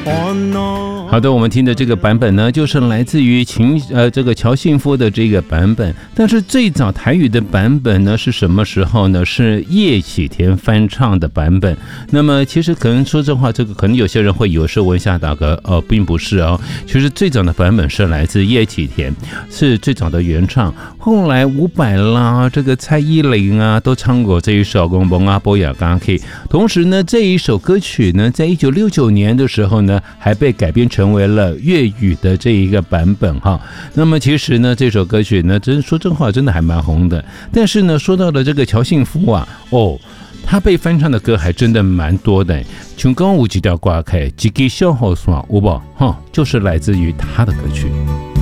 好的，我们听的这个版本呢，就是来自于这个乔信夫的这个版本。但是最早台语的版本呢，是什么时候呢？是叶启田翻唱的版本。那么其实可能说真话，这个可能有些人会有时候问一下大哥，并不是哦。其实最早的版本是来自叶启田，是最早的原唱。后来伍佰啦，这个蔡依林啊，都唱过这一首《公公阿波亚刚 K》。同时呢，这一首歌曲呢，在1969年的时候呢，还被改编成为了粤语的这一个版本哈。那么其实呢，这首歌曲呢，说真话真的还蛮红的。但是呢，说到了这个乔信夫啊，他被翻唱的歌还真的蛮多的。像刚有几条挂开，几个小好耍，有不？就是来自于他的歌曲。